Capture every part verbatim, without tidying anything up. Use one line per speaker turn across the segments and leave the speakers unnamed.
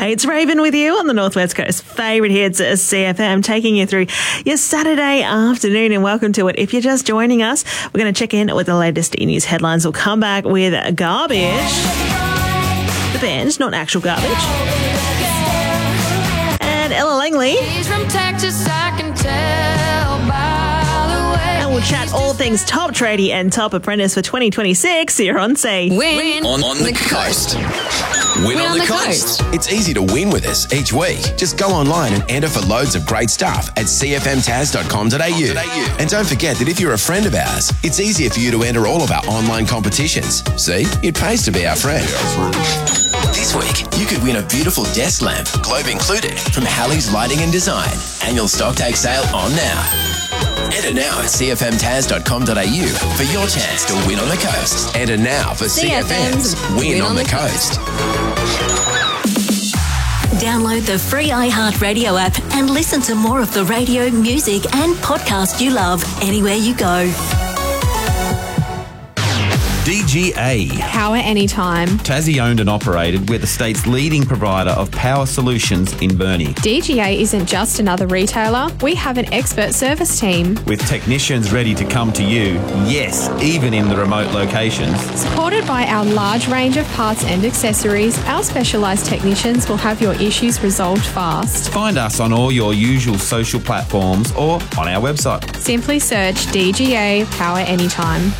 It's Raven with you on the Northwest Coast favourite hits at C F M, taking you through your Saturday afternoon, and welcome to it. If you're just joining us, we're going to check in with the latest e-news headlines. We'll come back with Garbage, the band, not actual garbage, and Ella Langley.
He's from Texas, I can tell by the way.
And we'll chat all things Top Tradie and Top Apprentice for twenty twenty-six here on Say.
Win
On, on the coast. Win,
Win
on, the, coast. It's easy to win with us each week. Just go online and enter for loads of great stuff at c f m taz dot com dot a u. And don't forget that if you're a friend of ours, it's easier for you to enter all of our online competitions. See, it pays to be our friend. This week, you could win a beautiful desk lamp, globe included, from Halley's Lighting and Design. Annual stock take sale on now. Enter now at c f m taz dot com dot a u for your chance to win on the coast. Enter now for C F M's Win, win on the Coast.
Download the free iHeartRadio app and listen to more of the radio, music and podcast you love anywhere you go.
D G A.
Power anytime.
Tassie owned and operated. We're the state's leading provider of power solutions in Burnie.
D G A isn't just another retailer. We have an expert service team.
With technicians ready to come to you, yes, even in the remote locations.
Supported by our large range of parts and accessories, our specialised technicians will have your issues resolved fast.
Find us on all your usual social platforms or on our website.
Simply search D G A Power Anytime.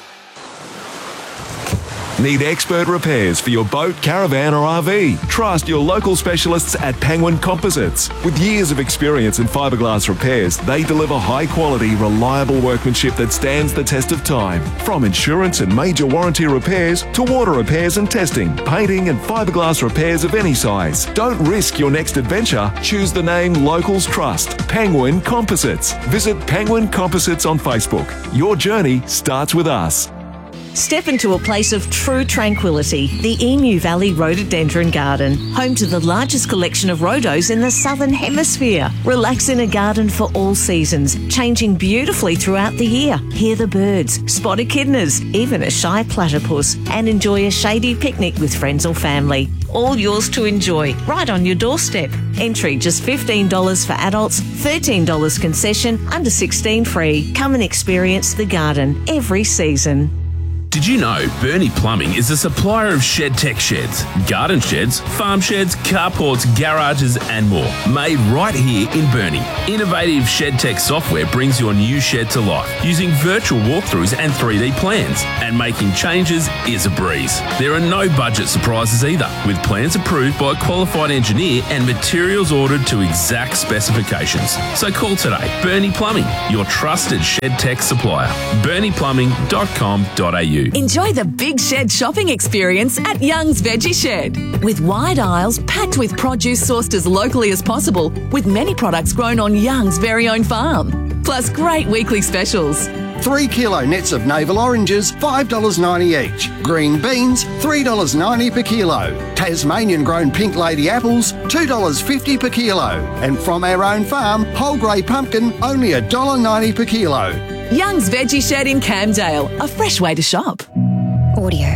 Need expert repairs for your boat, caravan or R V? Trust your local specialists at Penguin Composites. With years of experience in fiberglass repairs, they deliver high quality, reliable workmanship that stands the test of time. From insurance and major warranty repairs to water repairs and testing, painting and fiberglass repairs of any size. Don't risk your next adventure. Choose the name locals trust. Penguin Composites. Visit Penguin Composites on Facebook. Your journey starts with us.
Step into a place of true tranquility, the Emu Valley Rhododendron Garden, home to the largest collection of rhodos in the Southern Hemisphere. Relax in a garden for all seasons, changing beautifully throughout the year. Hear the birds, spot echidnas, even a shy platypus, and enjoy a shady picnic with friends or family. All yours to enjoy, right on your doorstep. Entry just fifteen dollars for adults, thirteen dollars concession, under sixteen free. Come and experience the garden every season.
Did you know Burnie Plumbing is a supplier of ShedTech sheds, garden sheds, farm sheds, carports, garages and more, made right here in Burnie. Innovative ShedTech software brings your new shed to life using virtual walkthroughs and three D plans, and making changes is a breeze. There are no budget surprises either, with plans approved by a qualified engineer and materials ordered to exact specifications. So call today. Burnie Plumbing, your trusted ShedTech supplier. burnie plumbing dot com dot a u.
Enjoy the big shed shopping experience at Young's Veggie Shed. With wide aisles packed with produce sourced as locally as possible, with many products grown on Young's very own farm. Plus great weekly specials.
Three kilo nets of navel oranges, five dollars ninety each. Green beans, three dollars ninety per kilo. Tasmanian grown pink lady apples, two dollars fifty per kilo. And from our own farm, whole grey pumpkin, only one dollar ninety per kilo.
Young's Veggie Shed in Camdale, a fresh way to shop.
Audio.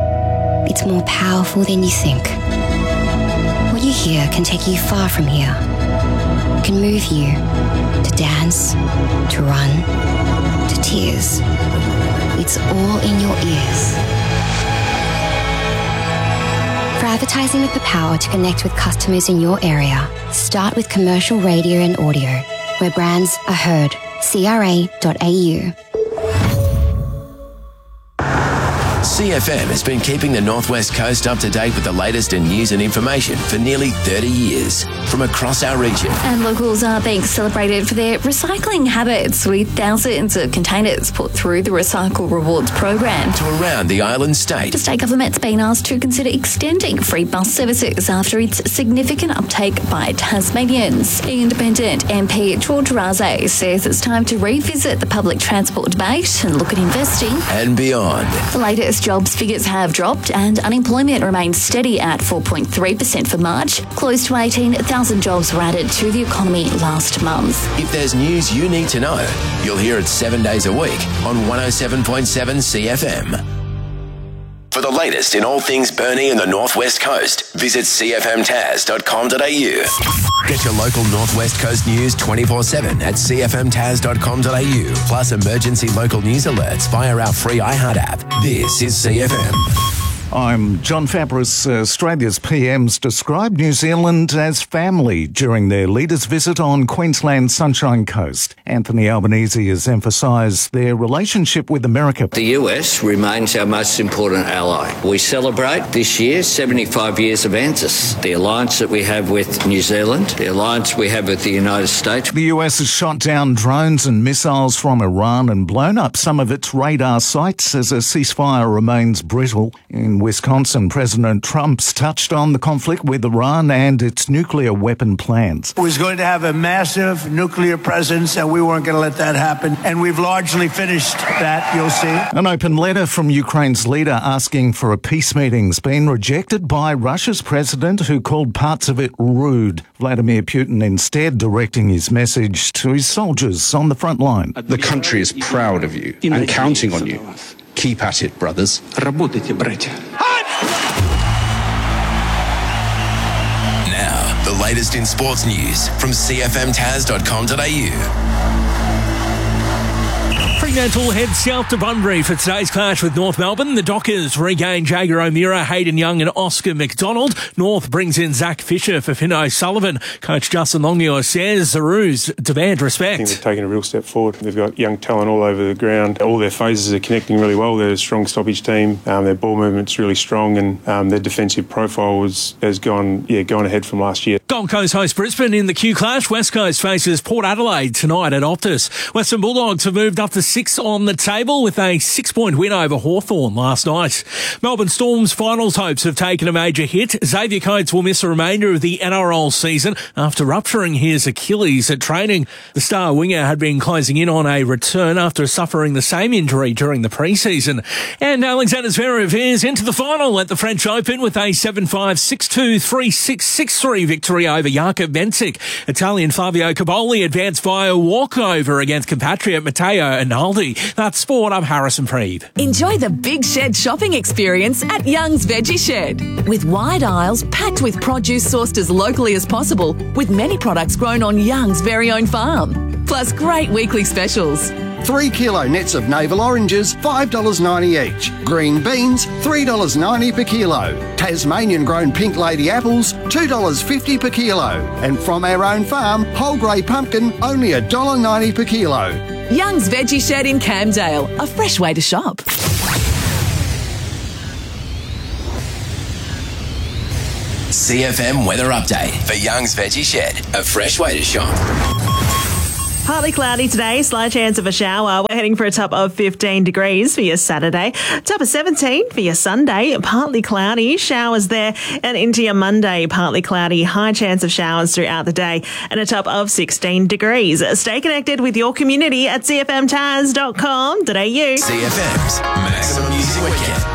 It's more powerful than you think. What you hear can take you far from here. It can move you to dance, to run, to tears. It's all in your ears. For advertising with the power to connect with customers in your area, start with commercial radio and audio, where brands are heard. c r a dot a u.
C F M has been keeping the Northwest Coast up to date with the latest in news and information for nearly thirty years from across our region.
And locals are being celebrated for their recycling habits, with thousands of containers put through the Recycle Rewards program.
To around the island state.
The state government's been asked to consider extending free bus services after its significant uptake by Tasmanians. Independent M P George Raze says it's time to revisit the public transport debate and look at investing
and beyond.
The latest jobs figures have dropped and unemployment remains steady at four point three percent for March. Close to eighteen thousand jobs were added to the economy last month.
If there's news you need to know, you'll hear it seven days a week on one oh seven point seven C F M. For the latest in all things Burnie and the Northwest Coast, visit c f m taz dot com dot a u. Get your local Northwest Coast news twenty-four seven at c f m taz dot com dot a u, plus emergency local news alerts via our free iHeart app. This is C F M.
I'm John Fabris. Australia's P Ms described New Zealand as family during their leaders' visit on Queensland's Sunshine Coast. Anthony Albanese has emphasised their relationship with America.
The U S remains our most important ally. We celebrate this year seventy-five years of ANZUS, the alliance that we have with New Zealand, the alliance we have with the United States.
The U S has shot down drones and missiles from Iran and blown up some of its radar sites as a ceasefire remains brittle. In Wisconsin, President Trump's touched on the conflict with Iran and its nuclear weapon plans.
It was going to have a massive nuclear presence, and we weren't going to let that happen. And we've largely finished that, you'll see.
An open letter from Ukraine's leader asking for a peace meeting's been rejected by Russia's president, who called parts of it rude. Vladimir Putin instead directing his message to his soldiers on the front line.
The country is proud of you and counting on you. Keep at it, brothers.
Работайте, братья. Now, the latest in sports news from c f m taz dot com dot a u.
Fremantle head south to Bunbury for today's clash with North Melbourne. The Dockers regain Jager O'Meara, Hayden Young and Oscar McDonald. North brings in Zach Fisher for Finn O'Sullivan. Coach Justin Longmuir says the Roos demand respect.
I think they've taken a real step forward. They've got young talent all over the ground. All their phases are connecting really well. They're a strong stoppage team. Um, their ball movement's really strong, and um, their defensive profile was, has gone yeah gone ahead from last year.
Gold Coast hosts Brisbane in the Q Clash. West Coast faces Port Adelaide tonight at Optus. Western Bulldogs have moved up to six on the table with a six-point win over Hawthorn last night. Melbourne Storm's finals hopes have taken a major hit. Xavier Coates will miss the remainder of the N R L season after rupturing his Achilles at training. The star winger had been closing in on a return after suffering the same injury during the pre-season. And Alexander Zverev is into the final at the French Open with a seven five, six two, three six, six three victory over Jakub Benčić. Italian Fabio Caboli advanced via walkover against compatriot Matteo Analdi. That's sport. I'm Harrison Preeb.
Enjoy the Big Shed shopping experience at Young's Veggie Shed. With wide aisles packed with produce sourced as locally as possible, with many products grown on Young's very own farm. Plus great weekly specials.
Three kilo nets of navel oranges, five dollars ninety each. Green beans, three dollars ninety per kilo. Tasmanian grown pink lady apples, two dollars fifty per kilo. And from our own farm, whole grey pumpkin, only one dollar ninety per kilo.
Young's Veggie Shed in Camdale, a fresh way to shop.
C F M weather update for Young's Veggie Shed, a fresh way to shop.
Partly cloudy today, slight chance of a shower. We're heading for a top of fifteen degrees for your Saturday. Top of seventeen for your Sunday. Partly cloudy, showers there. And into your Monday, partly cloudy, high chance of showers throughout the day. And a top of sixteen degrees. Stay connected with your community at c f m taz dot com dot a u.
C F M's Maximum Music Weekend.